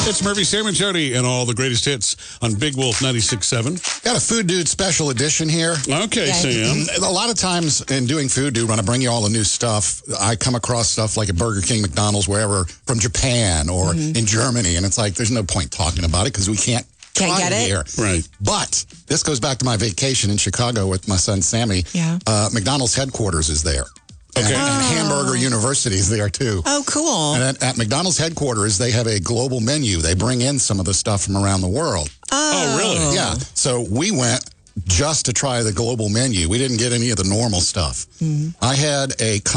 It's Murphy, Sam, and Jody, and all the greatest hits on Big Wolf 96.7. Got a Food Dude special edition here. Okay, Sam. A lot of times in doing Food Dude, when I bring you all the new stuff, I come across stuff like at Burger King, McDonald's, wherever, from Japan or in Germany, and it's like, there's no point talking about it because we can't get it here. Right. But this goes back to my vacation in Chicago with my son, Sammy. Yeah. McDonald's headquarters is there. Okay. And Hamburger University is there, too. Oh, cool. And at McDonald's headquarters, they have a global menu. They bring in some of the stuff from around the world. Oh, really? Yeah. So we went just to try the global menu. We didn't get any of the normal stuff. I had a